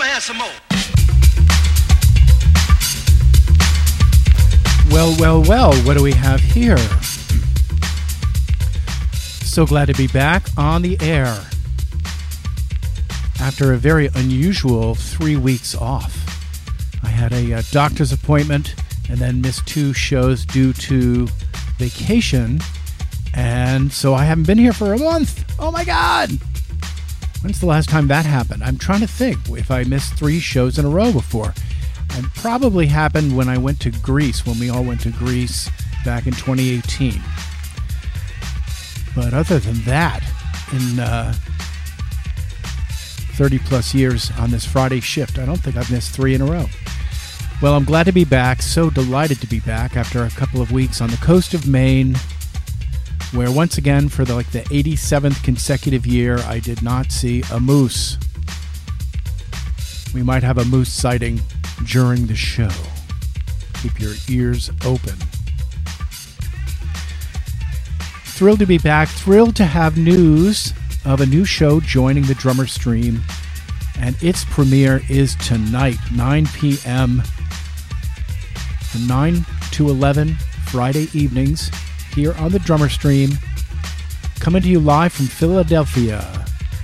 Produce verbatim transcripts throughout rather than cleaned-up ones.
have some more. Well, well, well, what do we have here? So glad to be back on the air after a very unusual three weeks off. I had a uh, doctor's appointment and then missed two shows due to vacation, and so I haven't been here for a month. Oh my God! When's the last time that happened? I'm trying to think if I missed three shows in a row before. It probably happened when I went to Greece, when we all went to Greece back in twenty eighteen. But other than that, in uh, thirty plus years on this Friday shift, I don't think I've missed three in a row. Well, I'm glad to be back, so delighted to be back after a couple of weeks on the coast of Maine, where once again, for the, like the eighty-seventh consecutive year, I did not see a moose. We might have a moose sighting during the show. Keep your ears open. Thrilled to be back. Thrilled to have news of a new show joining the Drummer Stream, and its premiere is tonight, nine p.m. from nine to eleven Friday evenings here on the Drummer Stream, coming to you live from Philadelphia.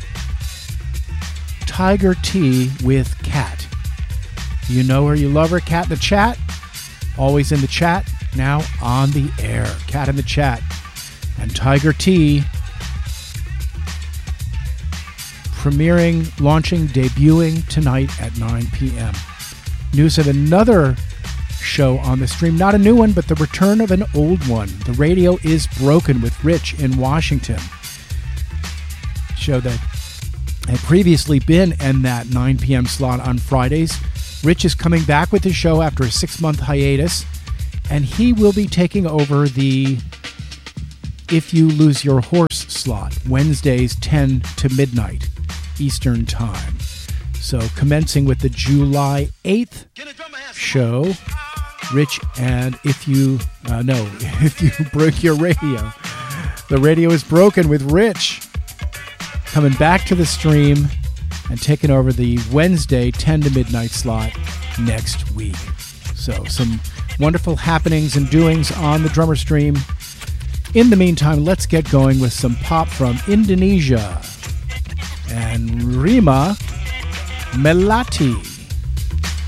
Tiger T with Cat. You know her, you love her. Cat in the chat, always in the chat, now on the air. Cat in the chat. And Tiger T premiering, launching, debuting tonight at nine p.m. News of another show on the stream, not a new one, but the return of an old one. The Radio is Broken with Rich in Washington. Show that had previously been in that nine p.m. slot on Fridays. Rich is coming back with the show after a six-month hiatus, and he will be taking over the If You Lose Your Horse slot, Wednesdays ten to midnight Eastern Time. So commencing with the July eighth show, Rich and If You, uh, no, If You Broke Your Radio. The Radio is Broken with Rich coming back to the stream and taking over the Wednesday ten to midnight slot next week. So some wonderful happenings and doings on the Drummer Stream. In the meantime, let's get going with some pop from Indonesia and Rima Melati.